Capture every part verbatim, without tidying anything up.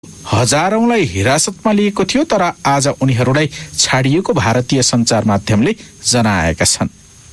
हजारौंलाई हिरासतमा लिएको थियो, तर आज उनीहरूलाई छाडिएको भारतीय सञ्चार माध्यमले जनाएका छन्।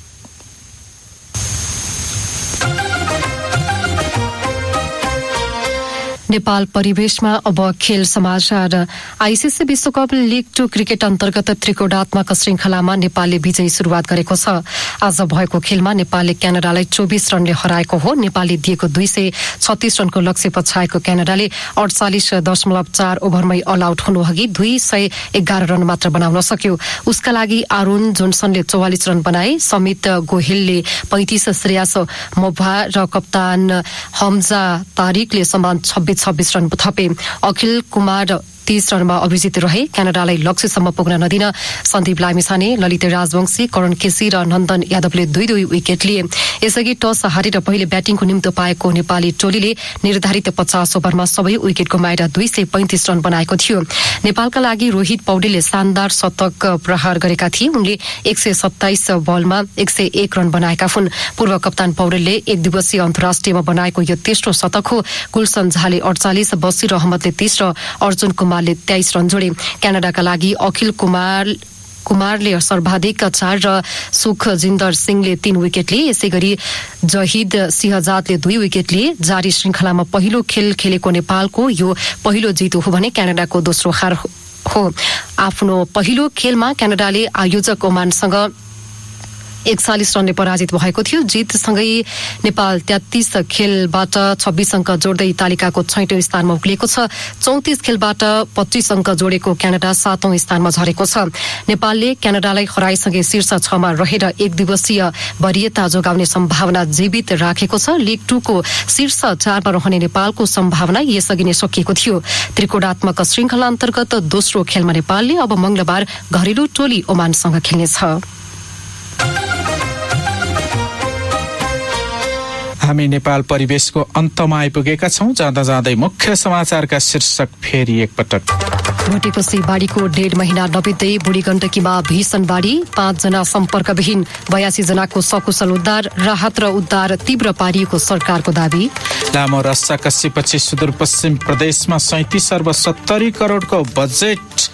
नेपाल परिवेशमा अब खेल समाचार। आइसिसी विश्वकप लिग टू क्रिकेट अन्तर्गत त्रिकोणात्मक श्रृङ्खलामा नेपालले विजयी शुरूआत गरेको छ। आज भएको खेलमा नेपालले क्यानाडालाई चौबिस रनले हराएको हो। नेपालले दिएको दुई सय छत्तीस रनको लक्ष्य पछाएको क्यानाडाले अडचालिस दशमलव चार ओभरमै अल आउट हुनु अघि दुई सय एघार रन मात्र बनाउन सक्यो। उसका लागि आरुण जोन्सनले चौवालिस रन बनाए। समित गोहिलले पैंतिस, श्रेयास मोभा र कप्तान हमजा तारिकले समान छब्बीस छब्बीस रन थपे। अखिल कुमार तीस रनमा अभिजित रहे। क्यानाडालाई लक्ष्यसम्म पुग्न नदिन सन्दीप लामिछाने, ललित राजवंशी, करण केसी र नन्दन यादवले दुई दुई विकेट लिए। यसअघि टस हारेर पहिले ब्याटिङको निम्तो पाएको नेपाली टोलीले निर्धारित पचास ओभरमा सबै विकेट गुमाएर दुई सय पैंतिस रन बनाएको थियो। नेपालका लागि रोहित पौडेलले शानदार शतक प्रहार गरेका थिए। उनले एक सय सत्ताइस बलमा एक सय एक रन बनाएका हुन्। पूर्व कप्तान पौडेलले एक दिवसीय अन्तर्राष्ट्रियमा बनाएको यो तेस्रो शतक हो। गुलसन झाले अडचालिस, बसिर अहमदले तीस र अर्जुन कुमार तेइस रन जोडे। क्यानाडाका लागि अखिल कुमार कुमारले सर्वाधिक चार र सुखजिन्दर सिंहले तीन विकेट लिए। यसै गरी जहिद सिहजादले दुई विकेट लिए। जारी श्रृङ्खलामा पहिलो खेल खेलेको नेपालको यो पहिलो जित हो भने क्यानाडाको दोस्रो हार हो। आफ्नो पहिलो खेलमा क्यानाडाले आयोजक ओमानसँग एकचालिस रनले पराजित भएको थियो। जितसँगै नेपाल तेत्तीस खेलबाट छब्बीस अङ्क जोड्दै तालिकाको छैटौं स्थानमा उक्लिएको छ। चौतिस खेलबाट पच्चीस अङ्क जोडेको क्यानाडा सातौं स्थानमा झरेको छ। नेपालले क्यानाडालाई हराइसँगै शीर्ष छमा रहेर एक दिवसीय वरियता जोगाउने सम्भावना जीवित राखेको छ। लिग टू को शीर्ष चारमा रहने नेपालको सम्भावना यसअघि नै सकिएको थियो। त्रिकोणात्मक श्रृङ्खला अन्तर्गत दोस्रो खेलमा नेपालले अब मंगलबार घरेलु टोली ओमानसँग खेल्नेछ। हामी नेपाल परिवेशको अन्तमा आइपुगेका छौं। जाँदा जाँदै मुख्य समाचारका शीर्षक फेरि एकपटक। भोटेकोशी बाढीको डेढ महिना नबित्दै बुढी गण्डकीमा भीषण बाढी, पाँचजना सम्पर्कविहीन, बयासी जनाको सकुशल उद्धार। राहत र उद्धार तीव्र पारिएको सरकारको दावी। लामो रस्साकस्सीपछि सुदूरपश्चिम प्रदेशमा सैंतिस अर्ब सत्तरी करोडको बजेट।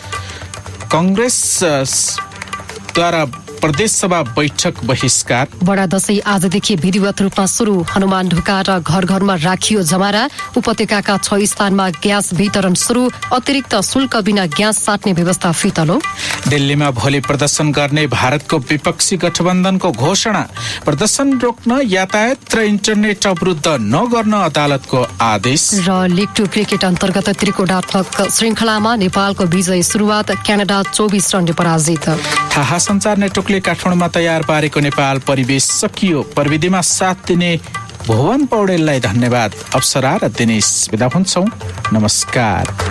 कांग्रेसद्वारा प्रदेशसभा बैठक बहिष्कार। बडा दशैं आजदेखि विधिवत रूपमा शुरू। हनुमान ढोका र घर घरमा राखियो जमारा। उपत्यकाका छ स्थानमा ग्यास वितरण शुरू। अतिरिक्त शुल्क बिना ग्यास साट्ने व्यवस्था फितलो। दिल्लीमा भोलि प्रदर्शन गर्ने भारतको विपक्षी गठबन्धनको घोषणा। प्रदर्शन रोक्न यातायात र इन्टरनेट अवरुद्ध नगर्न अदालतको आदेश। र लिग टू क्रिकेट अन्तर्गत त्रिकोणात्मक श्रृङ्खलामा नेपालको विजय सुरुवात। क्यानाडा चौबिस रनले पराजित। थाहा सञ्चार नेटवर्कले काठमाडौँमा तयार पारेको नेपाल परिवेश सकियो। प्रविधिमा साथ दिने भुवन पौडेललाई धन्यवाद। अप्सरा र दिनेश बिदा हुन्छौं। नमस्कार।